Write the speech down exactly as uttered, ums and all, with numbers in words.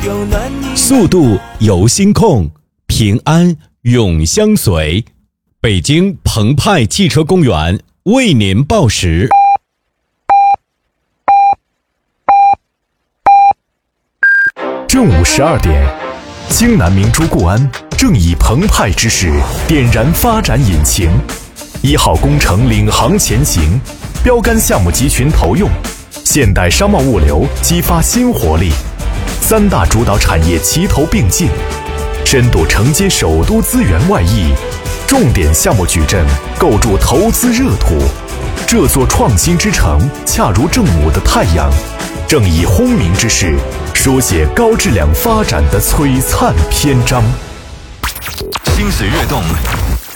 速度由心控，平安永相随。北京澎湃汽车公园为您报时。 正午十二点，京南明珠固安正以澎湃之势点燃发展引擎，一号工程领航前行，标杆项目集群投用，现代商贸物流激发新活力，三大主导产业齐头并进，深度承接首都资源外溢，重点项目矩阵构筑投资热土。这座创新之城恰如正午的太阳，正以轰鸣之势书写高质量发展的璀璨篇章。 心水跃动，